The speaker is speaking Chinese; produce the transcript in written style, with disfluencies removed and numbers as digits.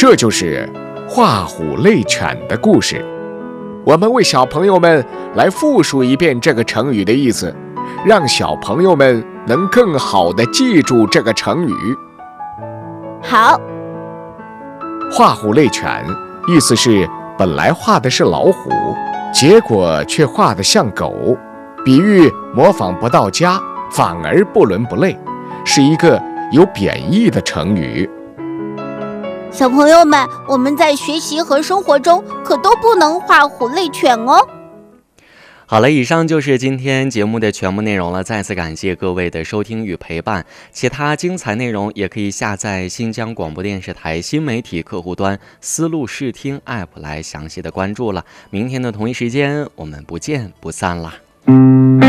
这就是画虎类犬的故事。我们为小朋友们来复述一遍这个成语的意思，让小朋友们能更好地记住这个成语。 好， 画虎类犬意思是本来画的是老虎，结果却画得像狗，比喻模仿不到家，反而不伦不类，是一个有贬义的成语。 小朋友们，我们在学习和生活中可都不能画虎类犬哦。 好了，以上就是今天节目的全部内容了。再次感谢各位的收听与陪伴，其他精彩内容也可以下载新疆广播电视台新媒体客户端思路视听 App 来详细的关注了。明天的同一时间，我们不见不散啦。